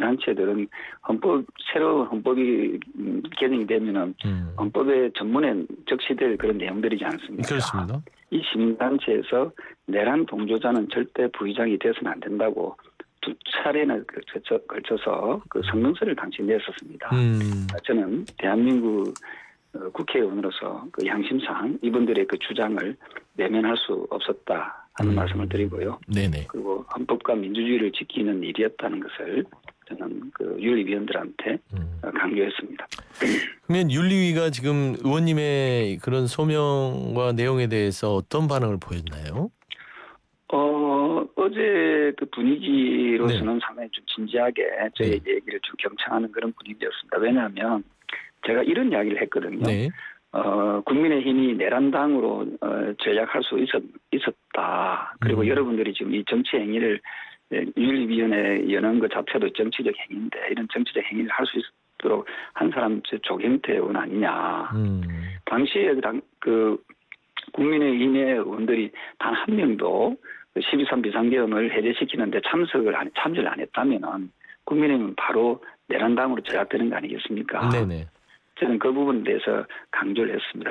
시민단체들은 새로운 헌법이 개정이 되면은 헌법의 전문에 적시될 그런 내용들이지 않습니까? 그렇습니다. 이 시민단체에서 내란 동조자는 절대 부의장이 되어서는 안 된다고 두 차례나 걸쳐서 그 성명서를 당시 냈었습니다. 저는 대한민국 국회의원으로서 그 양심상 이분들의 그 주장을 외면할 수 없었다 하는 말씀을 드리고요. 네네. 그리고 헌법과 민주주의를 지키는 일이었다는 것을 저는 그 윤리위원들한테 강조했습니다. 그러면 윤리위가 지금 의원님의 그런 소명과 내용에 대해서 어떤 반응을 보였나요? 어제 그 분위기로서는 네. 상당히 좀 진지하게 저희 얘기를 좀 경청하는 그런 분위기였습니다. 왜냐하면 제가 이런 이야기를 했거든요. 네. 국민의힘이 내란당으로 전략할 수 있었다. 그리고 여러분들이 지금 이 정치 행위를 윤리위원회 여는 것 자체도 정치적 행위인데 이런 정치적 행위를 할 수 있도록 한 사람 조경태 의원 아니냐. 당시에 그 국민의힘의 의원들이 단 한 명도 12.3 비상계엄을 해제시키는데 참여를 안 했다면은 국민의힘은 바로 내란당으로 제압되는 거 아니겠습니까? 네네. 저는 그 부분에 대해서 강조를 했습니다.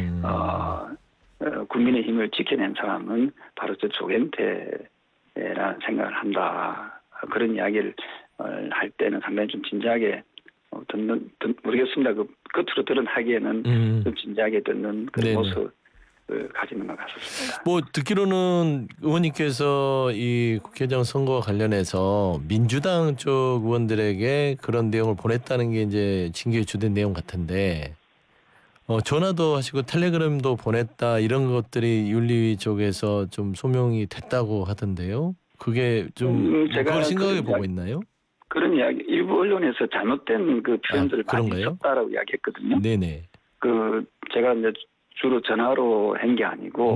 국민의힘을 지켜낸 사람은 바로 저 조경태라는 생각을 한다. 그런 이야기를 할 때는 상당히 좀 진지하게 모르겠습니다. 그 끝으로 드러나기에는 좀 진지하게 듣는 그런 모습을 가지는 것 같습니다. 뭐 듣기로는 의원님께서 이 국회의장 선거와 관련해서 민주당 쪽 의원들에게 그런 내용을 보냈다는 게 이제 징계에 주된 내용 같은데 전화도 하시고 텔레그램도 보냈다 이런 것들이 윤리위 쪽에서 좀 소명이 됐다고 하던데요. 그게 좀 그걸 심각하게 보고 있나요? 그런 이야기 일부 언론에서 잘못된 그 표현들을 많이 썼다라고 이야기했거든요. 네네. 제가 이제 주로 전화로 한 게 아니고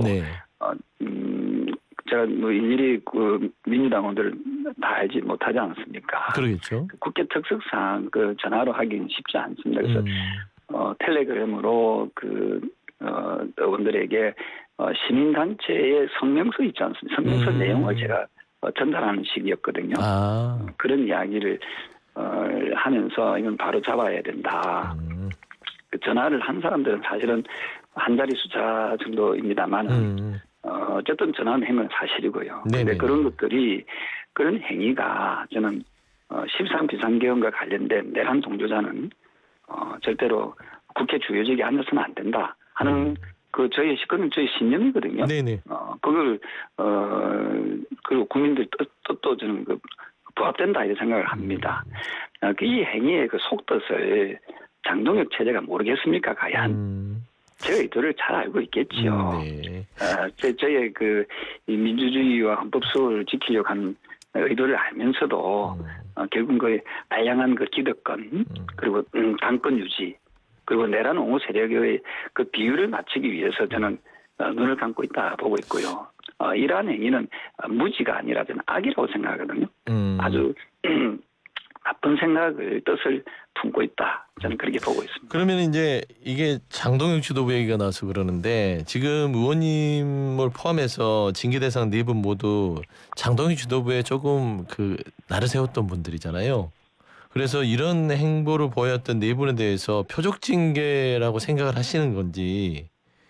제가 뭐 일일이 그 민주당 의원들 다 알지 못하지 않습니까? 그러겠죠. 국회 특성상 그 전화로 하기는 쉽지 않습니다. 그래서 텔레그램으로 그 의원들에게 시민단체의 성명서 있지 않습니까? 성명서 내용을 제가 전달하는 식이었거든요. 그런 이야기를 하면서 이건 바로 잡아야 된다. 그 전화를 한 사람들은 사실은 한 자리 숫자 정도입니다만 어쨌든 전화는 한 건 사실이고요. 그런데 그런 것들이 그런 행위가 저는 13 비상계엄과 관련된 내란 동조자는 절대로 국회 주요직에 앉아서는 안 된다 하는 그 저희 신념이거든요. 네네. 그걸 그리고 국민들 뜻도 저는 그 부합된다 이런 생각을 합니다. 이 행위의 그 속뜻을 장동혁 체제가 모르겠습니까? 과연 제 의도를 잘 알고 있겠지요. 저의 그 민주주의와 헌법 수호를 지키려고 하는 의도를 알면서도 결국은 그 다양한 그 기득권 그리고 당권 유지 그리고 내란 옹호 세력의 그 비율을 맞추기 위해서 저는 눈을 감고 있다 보고 있고요. 이러한 행위는 무지가 아니라 저는 악이라고 생각하거든요. 아주 나쁜 뜻을 품고 있다. 저는 그렇게 보고 있습니다. 그러면 이제 이게 장동혁 지도부 얘기가 나와서 그러는데 지금 의원님을 포함해서 징계 대상 4분 모두 장동혁 지도부에 조금 그 날을 세웠던 분들이잖아요. 그래서 이런 행보를 보였던 4분에 대해서 표적 징계라고 생각을 하시는 건지.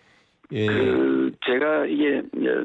제가 이게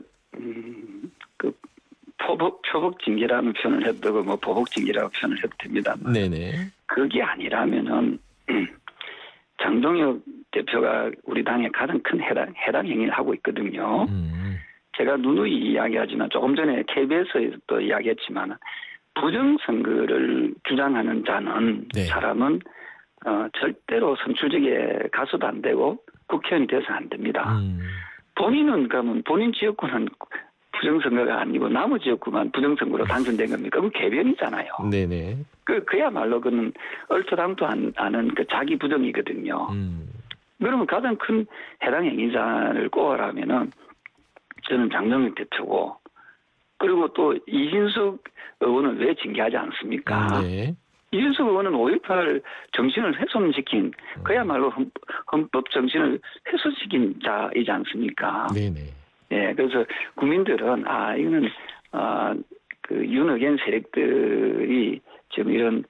그 표복 징계라는 표현을 해도 되고 뭐 보복 징계라고 표현을 해도 됩니다. 네네. 그게 아니라면은 장동혁 대표가 우리 당의 가장 큰 해당 행위를 하고 있거든요. 제가 누누이 이야기하지만 조금 전에 KBS에서도 이야기했지만 부정선거를 주장하는 사람은 절대로 선출직에 가서도 안 되고 국회의원이 돼서 안 됩니다. 본인은 그러면 본인 지역구는 부정선거가 아니고 나무 지역구만 부정선거로 당선된 겁니까? 그 개변이잖아요. 네네. 그야말로 그는 얼토당토 않은 그 자기 부정이거든요. 그러면 가장 큰 해당 행위자를 꼽으라면은 저는 장동혁 대표고 그리고 또 이진숙 의원은 왜 징계하지 않습니까? 이준석 의원은 5.18 정신을 훼손시킨 그야말로 헌법 정신을 훼손시킨 자이지 않습니까? 네네. 예, 그래서 국민들은 이거는 그 윤핵관 세력들이 지금 이런